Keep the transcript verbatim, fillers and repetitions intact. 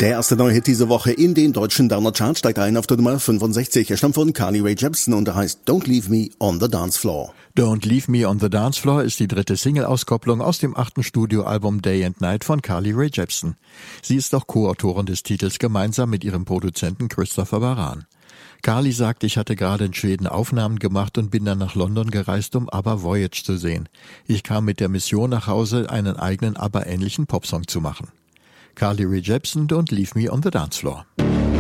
Der erste neue Hit diese Woche in den deutschen Downer Chart steigt ein auf der Nummer fünfundsechzig. Er stammt von Carly Rae Jepsen und er heißt Don't Leave Me on the Dance Floor. Don't Leave Me on the Dance Floor ist die dritte Single-Auskopplung aus dem achten Studioalbum Day and Night von Carly Rae Jepsen. Sie ist auch Co-Autorin des Titels gemeinsam mit ihrem Produzenten Christopher Baran. Carly sagt, ich hatte gerade in Schweden Aufnahmen gemacht und bin dann nach London gereist, um ABBA Voyage zu sehen. Ich kam mit der Mission nach Hause, einen eigenen ABBA-ähnlichen Popsong zu machen. Carly Rae Jepsen, Don't Leave Me on the Dance Floor.